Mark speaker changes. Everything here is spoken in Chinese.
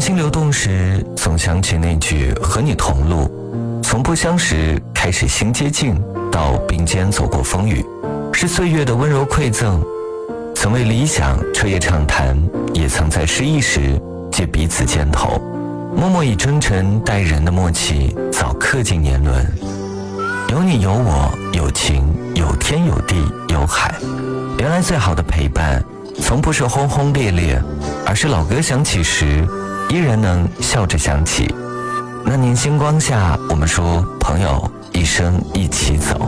Speaker 1: 心流动时，总想起那句和你同路，从不相识开始心接近，到并肩走过风雨，是岁月的温柔馈赠。曾为理想彻夜畅谈，也曾在失意时借彼此肩头，默默以真诚待人的默契早刻进年轮。有你有我，有情，有天有地有海。原来最好的陪伴从不是轰轰烈烈，而是老歌响起时依然能笑着想起。那年星光下，我们说朋友一生一起走。